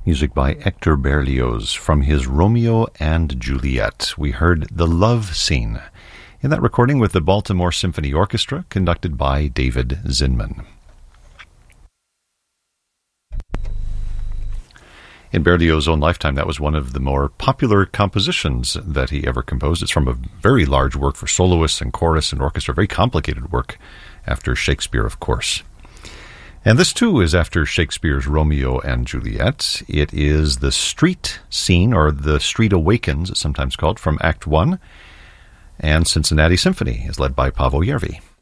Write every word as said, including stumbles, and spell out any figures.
Music by Hector Berlioz from his Romeo and Juliet. We heard The Love Scene in that recording with the Baltimore Symphony Orchestra, conducted by David Zinman. In Berlioz's own lifetime, that was one of the more popular compositions that he ever composed. It's from a very large work for soloists and chorus and orchestra, very complicated work after Shakespeare, of course. And this, too, is after Shakespeare's Romeo and Juliet. It is the street scene, or the Street Awakens, it's sometimes called, from Act One. And Cincinnati Symphony is led by Paavo Järvi.